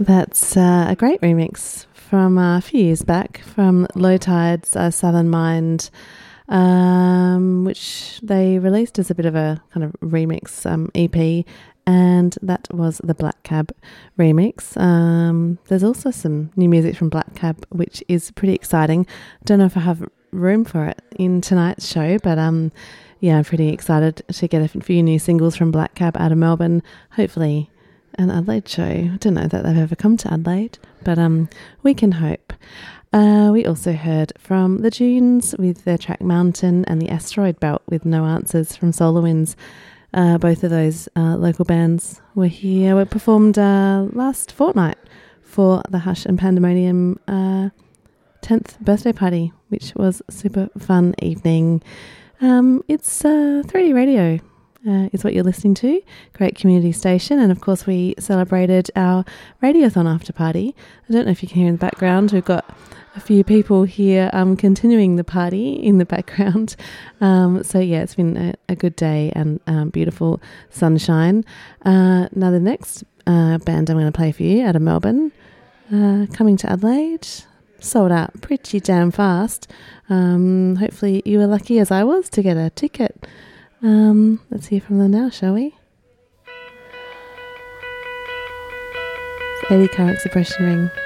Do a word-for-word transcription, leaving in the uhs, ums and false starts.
That's uh, a great remix from uh, a few years back from Low Tide's uh, Southern Mind, um, which they released as a bit of a kind of remix um, E P, and that was the Black Cab remix. Um, there's also some new music from Black Cab, which is pretty exciting. I don't know if I have room for it in tonight's show, but um, yeah, I'm pretty excited to get a few new singles from Black Cab out of Melbourne, hopefully an Adelaide show. I don't know that they've ever come to Adelaide, but um, we can hope. Uh, we also heard from the Dunes with their track Mountain and the Asteroid Belt with No Answers from Solar Winds. Uh, both of those uh, local bands were here, were performed uh, last fortnight for the Hush and Pandemonium uh, tenth birthday party, which was a super fun evening. Um, it's uh, three D Radio. Uh, is what you're listening to. Great community station. And of course we celebrated our Radiothon after party. I don't know if you can hear in the background, we've got a few people here um, continuing the party in the background. Um, so yeah, it's been a, a good day and um, beautiful sunshine. Uh, now the next uh, band I'm going to play for you out of Melbourne, uh, coming to Adelaide, sold out pretty damn fast. Um, hopefully you were lucky as I was to get a ticket. Um, let's hear from them now, shall we? It's Eddie Current Suppression Ring.